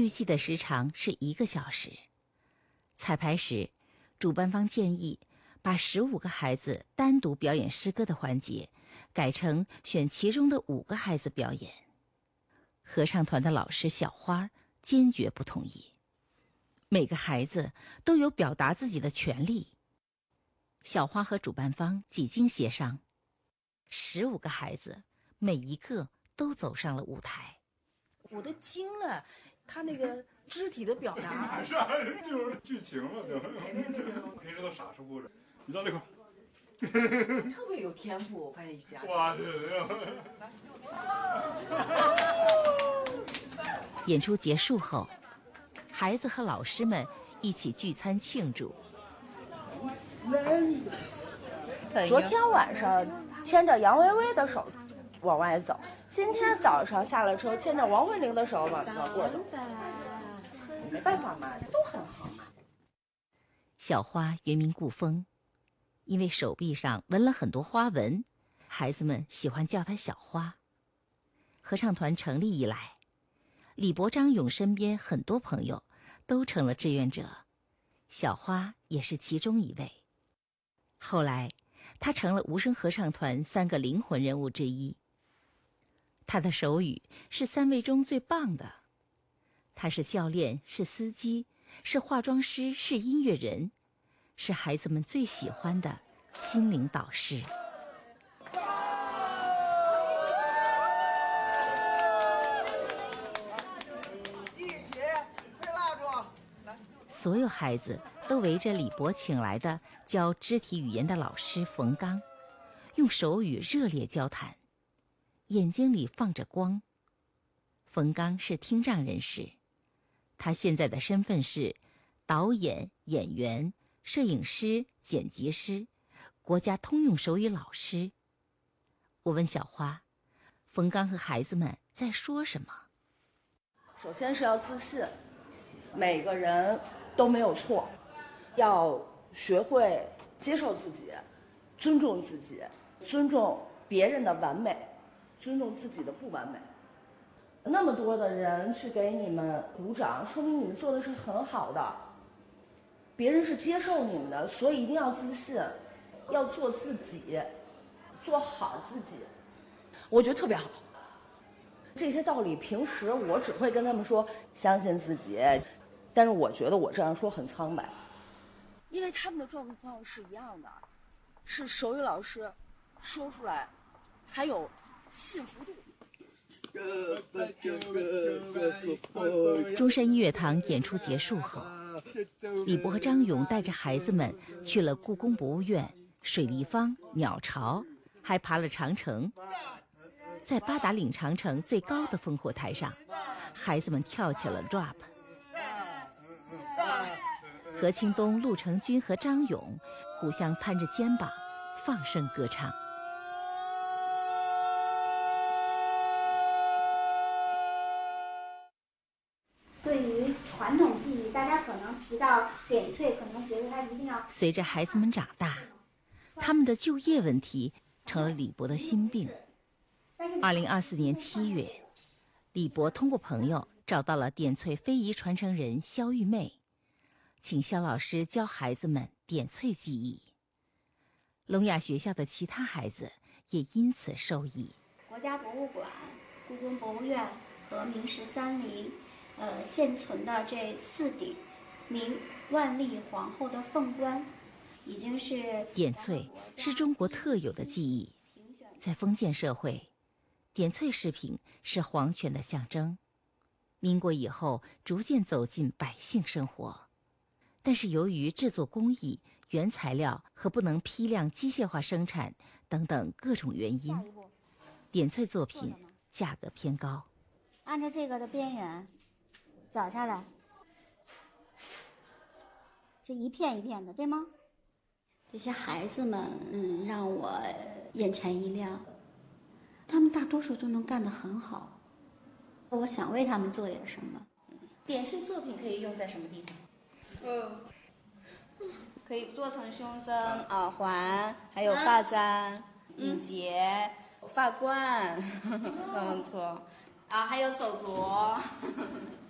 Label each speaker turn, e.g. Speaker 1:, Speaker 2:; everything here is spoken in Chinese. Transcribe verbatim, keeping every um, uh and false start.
Speaker 1: 预计的时长是一个小时。彩排时，主办方建议把十五个孩子单独表演诗歌的环节改成选其中的五个孩子表演。合唱团的老师小花坚决不同意。每个孩子都有表达自己的权利。小花和主办方几经协商，十五个孩子每一个都走上了舞台。
Speaker 2: 我都惊了，他那个肢体的表达
Speaker 3: 是啊，就是剧情了，就前面这个平时都傻乎乎的，一到那块
Speaker 2: 特别有天赋，我发现瑜伽。
Speaker 3: 哇，对对
Speaker 1: 对。演出结束后，孩子和老师们一起聚餐庆祝。
Speaker 4: 昨天晚上牵着杨薇薇的手往外走，今天早上下了车牵着王慧玲的手往往过走。没办法嘛，都很好嘛。
Speaker 1: 小花原名顾风，因为手臂上纹了很多花纹，孩子们喜欢叫她小花。合唱团成立以来，李博、张勇身边很多朋友都成了志愿者，小花也是其中一位。后来，她成了无声合唱团三个灵魂人物之一。她的手语是三位中最棒的。她是教练，是司机，是化妆师，是音乐人，是孩子们最喜欢的心灵导师。所有孩子都围着李博请来的教肢体语言的老师冯刚，用手语热烈交谈，眼睛里放着光。冯刚是听障人士，他现在的身份是导演、演员、摄影师、剪辑师、国家通用手语老师。我问小花，冯刚和孩子们在说什么？
Speaker 4: 首先是要自信，每个人都没有错，要学会接受自己，尊重自己，尊重别人的完美，尊重自己的不完美。那么多的人去给你们鼓掌，说明你们做的是很好的，别人是接受你们的，所以一定要自信，要做自己，做好自己，我觉得特别好。这些道理平时我只会跟他们说相信自己，但是我觉得我这样说很苍白，因为他们的状况是一样的，是手语老师说出来才有信服度。
Speaker 1: 中山音乐堂演出结束后，李博和张勇带着孩子们去了故宫博物院、水立方、鸟巢，还爬了长城。在八达岭长城最高的烽火台上，孩子们跳起了 drop。何清东、陆成军和张勇互相攀着肩膀，放声歌唱。
Speaker 5: 对于传统技艺，大家可能提到点翠，可能觉得它一定要。
Speaker 1: 随着孩子们长大，他们的就业问题成了李博的心病。二零二四年七月，李博通过朋友找到了点翠非遗传承人肖玉妹，请肖老师教孩子们点翠技艺。聋哑学校的其他孩子也因此受益。
Speaker 5: 国家博物馆、故宫博物院和明十三陵，呃，现存的这四顶明万历皇后的凤冠，已经是
Speaker 1: 点翠是中国特有的技艺，在封建社会，点翠饰品是皇权的象征。民国以后逐渐走进百姓生活，但是由于制作工艺、原材料和不能批量机械化生产等等各种原因，点翠作品价格偏高。
Speaker 5: 按照这个的边缘找下来，这一片一片的，对吗？这些孩子们，嗯，让我眼前一亮。他们大多数都能干得很好，我想为他们做点什么。
Speaker 4: 点翠作品可以用在什么地方？
Speaker 6: 嗯，可以做成胸针、耳环，还有发簪、领结、发冠，这么做啊，还有手镯。